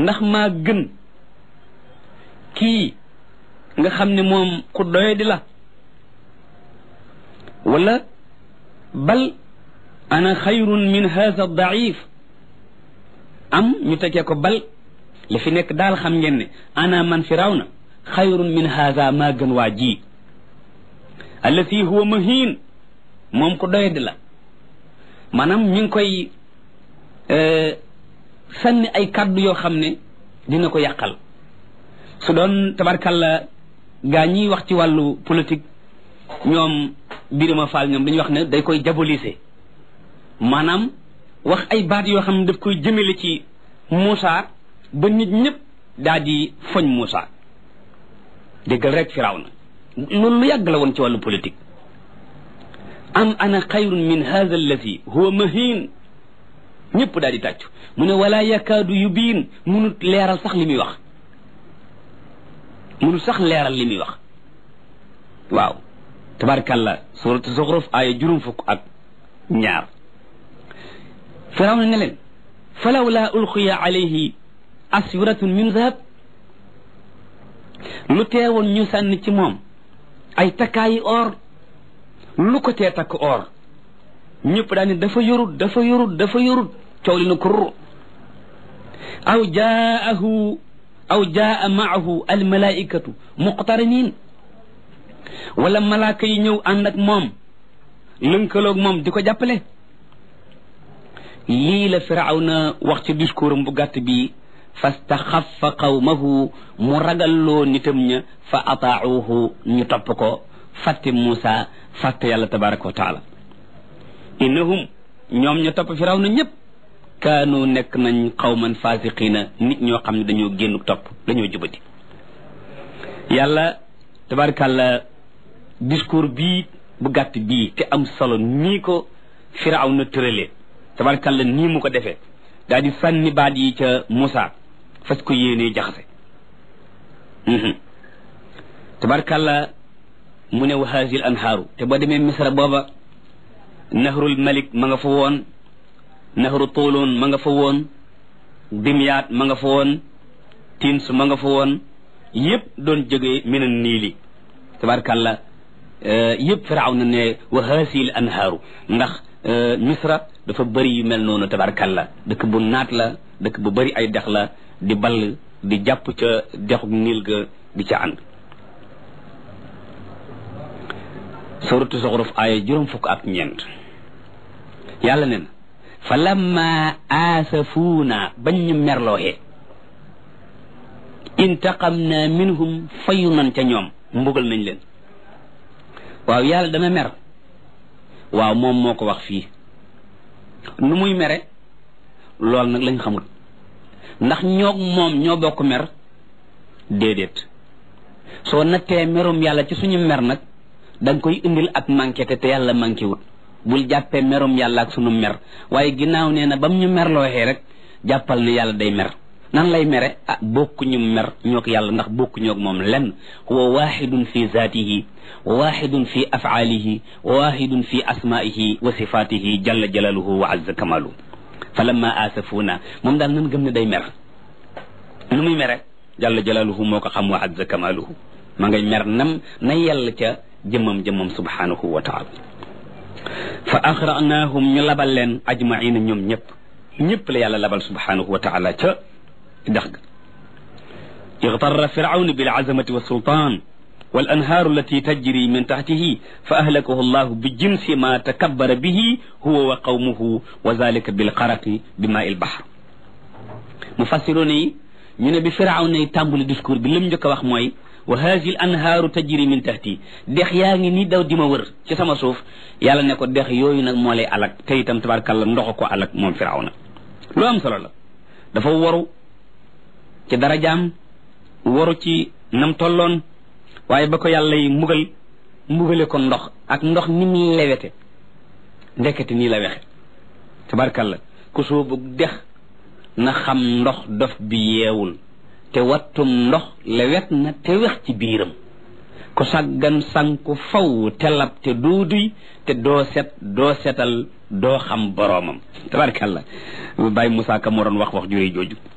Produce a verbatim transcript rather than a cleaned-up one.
ndax maa gën kii nga xam ne moom ku doye di la wala bal ana xayrun min hadha daif am ñu tekkee ko bal li fi nekk daal xam ngeen ne ana man firawna xayrun min hadha maa gën waa ji allati huwa mahin moom ku doye di la maanaam ñu ngi koy sànni ay kàddu yoo xam ne dina ko yàqal su doon tabarkalla gaa ñiy wax ci wàllu politique ñoom Birima Fall ñoom dañuy wax ne day koy diaboliser maanaam wax ay baat yoo xam ne daf koy jëmale ci Moussa ba nit ñëpp daal di foñ Moussa déggal rek Firawna loolu lu yàgg la woon ci wàllu politique am ana xayrun min hadha allazi huwa mahin ñëpp daal di tàccu mu ne wala yakaadu yubiin munut leeral sax li muy wax munut sax leeral li muy wax waaw tabarakallah suratu Zuxruf aaya juróom fukk ak ñaar Firawna ne leen falawla ulqiya alayhi aswiratun min zahab lu teewoon ñu sànni ci moom ay takkaayi or lu ko tee takk or ñëpp daal ne dafa yorut dafa yorut dafa yorut coow li na kurr aw jaahu aw jaa maahu almalaikatu muqtarinin wala malaaka yi ñëw ànd ak moom lënkaloog moom di ko jàppale lii la Firawna wax ci discours am bu gàtt bi fastaxaffa qawmahu mu ragalloo nitam ña fa ataacuhu ñu topp ko fàtte Muusa fàtte yàlla tabaraka wa taala innahum ñoom ñu topp Firawna ñëpp kaanu nekk nañ qawman fasiqina nit ñoo xam ne dañoo génn topp dañoo jubati yàlla tabarakàllah discours bii bu gàtt bii te am solo nii ko Firawna tëralee tabarakàllah nii mu ko defee daal di sànni baat yi ca Muusa fas ko yéenee jaxase tabarakàllah mu ne wa haazil anhaaru te boo demee Misra booba nahrul malik ma nga fa woon nahru tuulun ma nga fa woon dimyaat ma nga fa woon tins ma nga fa woon yëpp doon jógee minan niili tabarakàllah yëpp Firawna ne wa haazil anhaaru ndax Misra dafa bëri yu mel noonu tabarakàllah dëkk bu naat la dëkk bu bëri ay dex la di ball di jàpp ca dexu niil ga di ca ànd suratu Zuxruf aaya juróom fukk ak ñeent yàlla ne na fa lamma aasafuuna bañ ñu merlooxee intaqamna minhum fayu nan ca ñoom mbugal nañ leen waaw yàlla dana mer waaw moom moo ko wax fii nu muy mere lool nag lañ xamul ndax ñoog moom ñoo bokk mer déedéet soo nattee merum yàlla ci suñu mer nag da nga koy indil ak manqué te te yàlla manqué wut bul jàppee merum yàlla ak sunu mer waaye ginnaaw nee na bam ñu merlooxee rek jàppal ne yàlla day mer nan lay mere ah bokkuñu mer ñoo ko yàlla ndax bokkuñoog moom lenn huwa waxidun fi zaatihi wa waxidun fi afaalihi wa waxidun fi asmaihi wa sifatihi jalla jalaluhu wa azza kamaluhu fa lamma asafuuna moom daal nan gëm ne day mer nu muy mere jalla jalaluhu moo ko xam wa azza kamaluhu ma ngay mer nam na yàlla ca jëmmam jëmmam subhanahu wa taala fa axranaahum ñu labal leen ajmaina ñoom ñëpp ñëpp la yàlla labal subhanahu wa taala ca dex ga ixtarra firawna bil azamati wa sultan wal anhaaru allati tajri min taxtihi fa ahlakahu allahu bi jinsi ma takabbara bihi huwa wa qawmuhu wa zalika bil xaraqi bi maa il bahr mufassiroon yi ñu ne bi firawna yi tàmbali discours bi lim njëkk a wax mooy wa haazil anhaaru tajri min tahti dex yaa ngi nii daw di ma wër ci sama suuf yàlla ne ko dex yooyu nag moo lay alak te itam tabarkàlla ndox ko alak moom firawna lu am solo la dafa waru ci darajaam waru ci nam tolloon waaye ba ko yàlla yi mbugal mbugale ko ndox ak ndox ni mu lewete ndekete nii la wexe tabarkàlla ku soobu dex na xam ndox dof bi yeewul te wattum ndox lewet na te wex ci biiram ku saggan sanku faw te lab te duuduy te doo set doo setal doo xam boroomam tabarkàlla Baye Moussa Ka moo doon wax wax juree jooju